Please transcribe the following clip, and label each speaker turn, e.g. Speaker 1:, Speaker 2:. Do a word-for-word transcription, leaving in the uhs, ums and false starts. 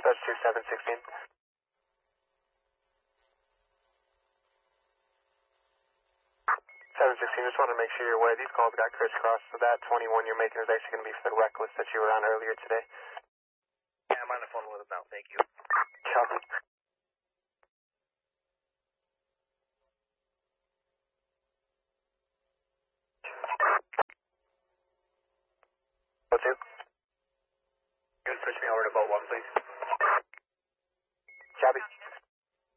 Speaker 1: Dispatch two seven sixteen. seven sixteen, just wanted to make sure you're aware. These calls got crisscrossed, so that twenty-one you're making is actually going to be for the reckless that you were on earlier today.
Speaker 2: Yeah, I'm on the phone with him now. Thank you.
Speaker 1: Copy. What's it?
Speaker 2: You can switch me over to boat one, please.